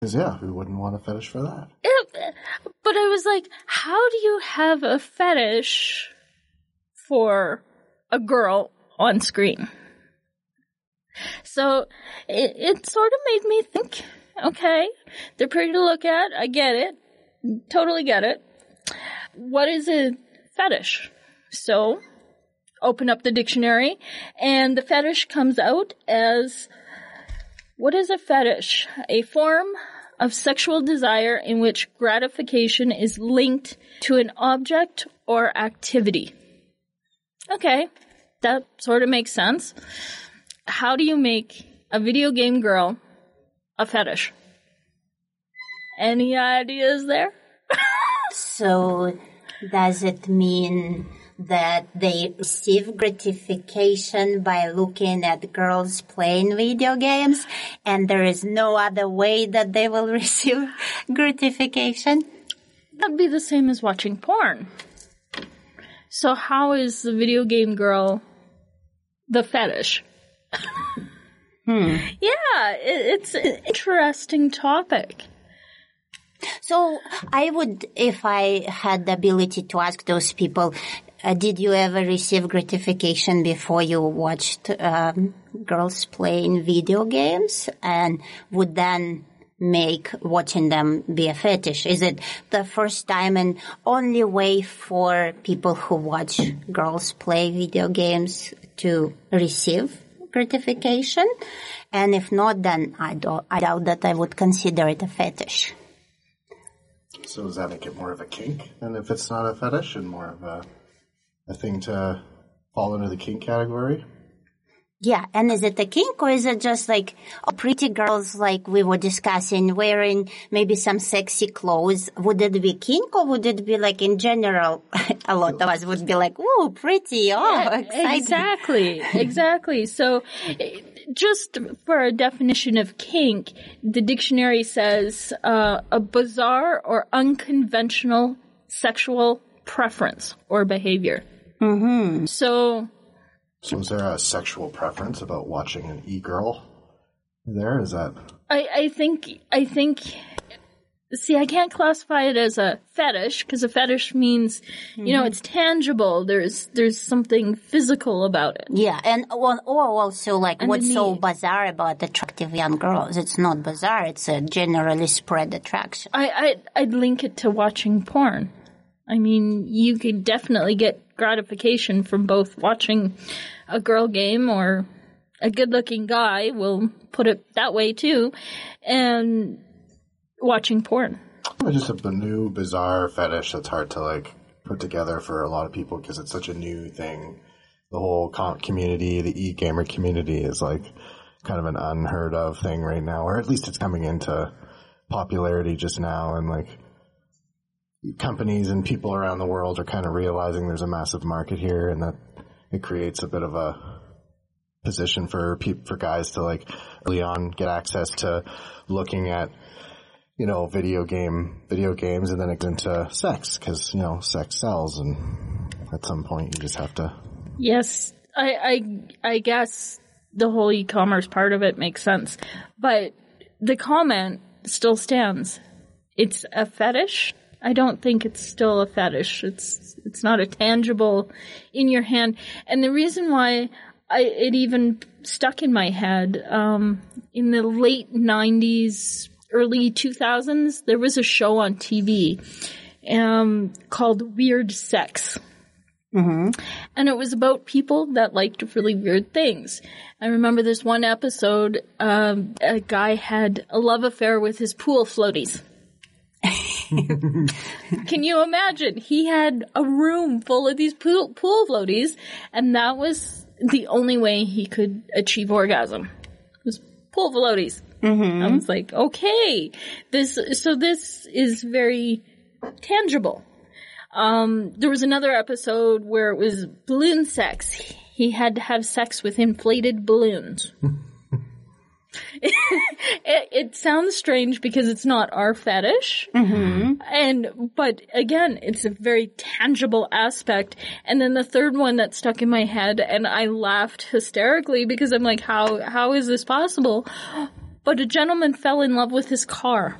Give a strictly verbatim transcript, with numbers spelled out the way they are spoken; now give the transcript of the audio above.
Because, yeah, who wouldn't want a fetish for that? It, but I was like, how do you have a fetish for a girl on screen? So it, it sort of made me think, okay, they're pretty to look at. I get it. Totally get it. What is a fetish? So open up the dictionary, and the fetish comes out as, what is a fetish? A form of sexual desire in which gratification is linked to an object or activity. Okay, that sort of makes sense. How do you make a video game girl a fetish? Any ideas there? So, does it mean that they receive gratification by looking at girls playing video games, and there is no other way that they will receive gratification? That'd be the same as watching porn. So how is the video game girl the fetish? Hmm. Yeah, it, it's an interesting topic. So I would, if I had the ability to ask those people, uh, did you ever receive gratification before you watched um, girls playing video games, and would then make watching them be a fetish? Is it the first time and only way for people who watch girls play video games to receive gratification? And if not, then I, do, I doubt that I would consider it a fetish. So does that make it more of a kink than if it's not a fetish, and more of a, a thing to fall into the kink category? Yeah, and is it a kink, or is it just like oh, pretty girls like we were discussing wearing maybe some sexy clothes? Would it be kink, or would it be like in general a lot of us would be like, ooh, pretty, oh, Yeah, exciting. exactly, exactly. So just for a definition of kink, the dictionary says uh, a bizarre or unconventional sexual preference or behavior. Mm-hmm. So... So is there a sexual preference about watching an e-girl there? Is that... I, I think, I think, see, I can't classify it as a fetish, because a fetish means, mm-hmm. you know, it's tangible. There's, there's something physical about it. Yeah, and or, or also like And what's the so need. bizarre about attractive young girls? It's not bizarre, it's a generally spread attraction. I, I, I'd link it to watching porn. I mean, you could definitely get gratification from both watching a girl game or a good-looking guy, we'll put it that way too, and watching porn. It's just a new, bizarre fetish that's hard to, like, put together for a lot of people because it's such a new thing. The whole com- community, the e-gamer community is, like, kind of an unheard of thing right now, or at least it's coming into popularity just now, and, like, companies and people around the world are kind of realizing there's a massive market here, and that it creates a bit of a position for people, for guys to like early on get access to looking at, you know, video game, video games, and then it gets into sex, because, you know, sex sells, and at some point you just have to. Yes, I, I, I guess the whole e-commerce part of it makes sense, but the comment still stands. It's a fetish. I don't think it's still a fetish. It's it's not a tangible in your hand. And the reason why I, it even stuck in my head, um, in the late nineties, early two thousands, there was a show on T V um, called Weird Sex. Mm-hmm. And it was about people that liked really weird things. I remember this one episode, um, a guy had a love affair with his pool floaties. Can you imagine? He had a room full of these pool, pool floaties, and that was the only way he could achieve orgasm. Was pool floaties. Mm-hmm. I was like, okay, this. So this is very tangible. Um, there was another episode where it was balloon sex. He had to have sex with inflated balloons. It, it sounds strange because it's not our fetish, mm-hmm. and but again, it's a very tangible aspect. And then the third one that stuck in my head, and I laughed hysterically because I'm like, how how is this possible? But a gentleman fell in love with his car.